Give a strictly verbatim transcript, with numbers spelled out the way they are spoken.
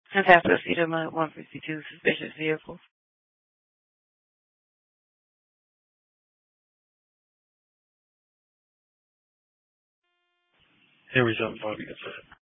Fantastic Cedar Mud one fifty-two, suspicious vehicle. Here we go, Bobby.